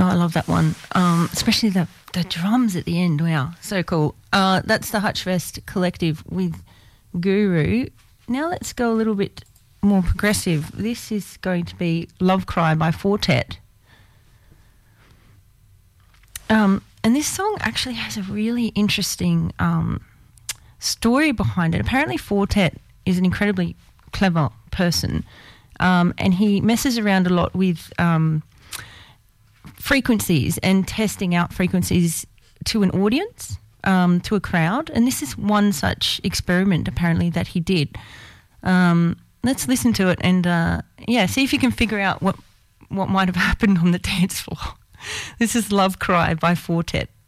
I love that one, especially the drums at the end. Wow, so cool. That's the Hutchfest Collective with Guru. Now let's go a little bit more progressive. This is going to be Love Cry by Fortet. And this song actually has a really interesting story behind it. Apparently Fortet is an incredibly clever person, and he messes around a lot with frequencies and testing out frequencies to an audience, to a crowd. And this is one such experiment apparently that he did. Let's listen to it and see if you can figure out what might have happened on the dance floor. This is Love Cry by Fortet.